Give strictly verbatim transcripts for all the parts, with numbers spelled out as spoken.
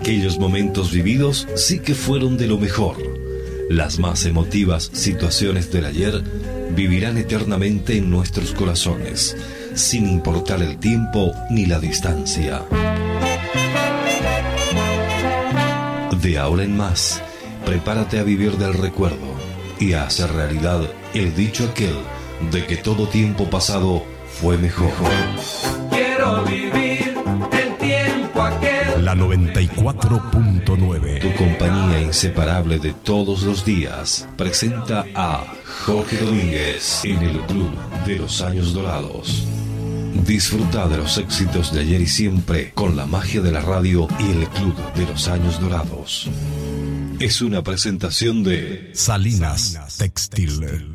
Aquellos momentos vividos sí que fueron de lo mejor. Las más emotivas situaciones del ayer vivirán eternamente en nuestros corazones, sin importar el tiempo ni la distancia. De ahora en más, prepárate a vivir del recuerdo y a hacer realidad el dicho aquel de que todo tiempo pasado fue mejor. Quiero vivir el tiempo aquel. La noventa y cuatro punto nueve. Tu compañía inseparable de todos los días presenta a Jorge Domínguez en el Club de los Años Dorados. Disfruta de los éxitos de ayer y siempre con la magia de la radio y el Club de los Años Dorados. Es una presentación de Salinas Textil.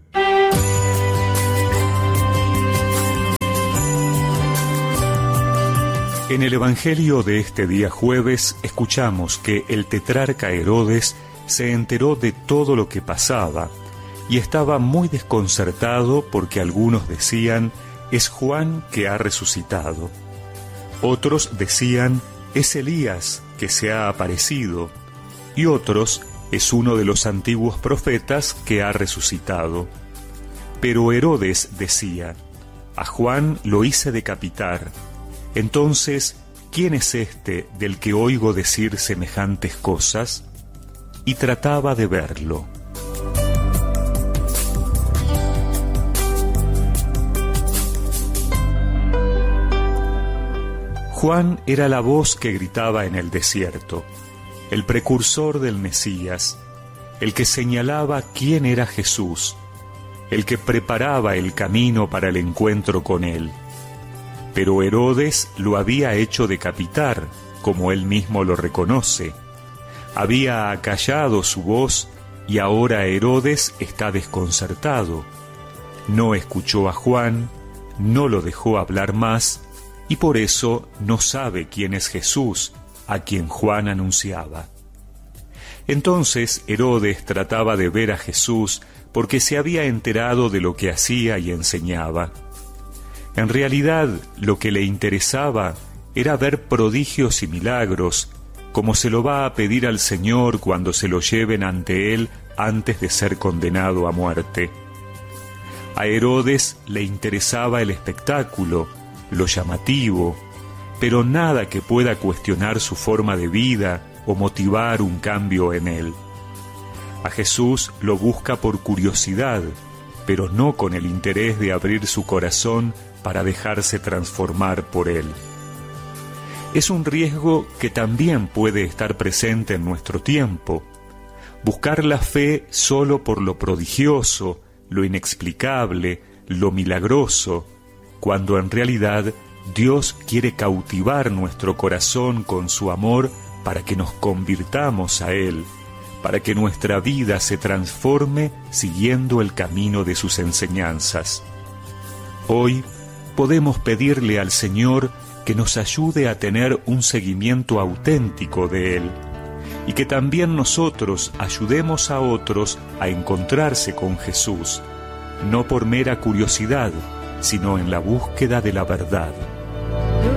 En el Evangelio de este día jueves escuchamos que el tetrarca Herodes se enteró de todo lo que pasaba y estaba muy desconcertado porque algunos decían: es Juan que ha resucitado. Otros decían: es Elías que se ha aparecido. Y otros: es uno de los antiguos profetas que ha resucitado. Pero Herodes decía: a Juan lo hice decapitar. Entonces, ¿quién es este del que oigo decir semejantes cosas? Y trataba de verlo. Juan era la voz que gritaba en el desierto, el precursor del Mesías, el que señalaba quién era Jesús, el que preparaba el camino para el encuentro con él. Pero Herodes lo había hecho decapitar, como él mismo lo reconoce. Había acallado su voz y ahora Herodes está desconcertado. No escuchó a Juan, no lo dejó hablar más y por eso no sabe quién es Jesús, a quien Juan anunciaba. Entonces Herodes trataba de ver a Jesús porque se había enterado de lo que hacía y enseñaba. En realidad, lo que le interesaba era ver prodigios y milagros, como se lo va a pedir al Señor cuando se lo lleven ante él antes de ser condenado a muerte. A Herodes le interesaba el espectáculo, lo llamativo, pero nada que pueda cuestionar su forma de vida o motivar un cambio en él. A Jesús lo busca por curiosidad, pero no con el interés de abrir su corazón para dejarse transformar por él. Es un riesgo que también puede estar presente en nuestro tiempo. Buscar la fe solo por lo prodigioso, lo inexplicable, lo milagroso, cuando en realidad Dios quiere cautivar nuestro corazón con su amor para que nos convirtamos a Él, para que nuestra vida se transforme siguiendo el camino de sus enseñanzas. Hoy podemos pedirle al Señor que nos ayude a tener un seguimiento auténtico de Él y que también nosotros ayudemos a otros a encontrarse con Jesús, no por mera curiosidad, sino en la búsqueda de la verdad.